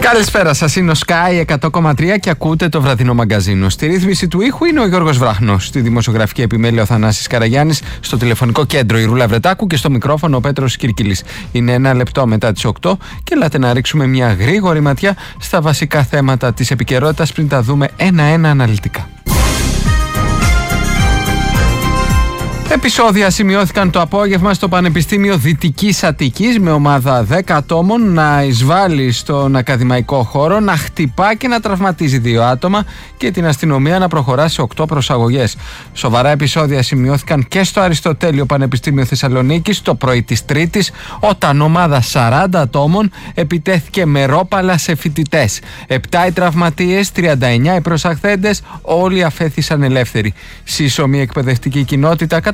Καλησπέρα σας, είναι ο Sky 100,3 και ακούτε το βραδινό μαγκαζίνο. Στη ρύθμιση του ήχου είναι ο Γιώργος Βράχνος, στη δημοσιογραφική επιμέλεια ο Θανάσης Καραγιάννης, στο τηλεφωνικό κέντρο η Ρούλα Βρετάκου και στο μικρόφωνο ο Πέτρος Κυρκυλής. Είναι 1 λεπτό μετά τις 8 και ελάτε να ρίξουμε μια γρήγορη ματιά στα βασικά θέματα της επικαιρότητας πριν τα δούμε ένα-ένα αναλυτικά. Επεισόδια σημειώθηκαν το απόγευμα στο Πανεπιστήμιο Δυτικής Αττικής με ομάδα 10 ατόμων να εισβάλλει στον ακαδημαϊκό χώρο, να χτυπά και να τραυματίζει 2 άτομα και την αστυνομία να προχωρά σε 8 προσαγωγές. Σοβαρά επεισόδια σημειώθηκαν και στο Αριστοτέλειο Πανεπιστήμιο Θεσσαλονίκης το πρωί της Τρίτης, όταν ομάδα 40 ατόμων επιτέθηκε με ρόπαλα σε φοιτητές. 7 οι τραυματίες, 39 οι προσαχθέντες, όλοι αφέθησαν ελεύθεροι. Σύσσωμη εκπαιδευτική κοινότητα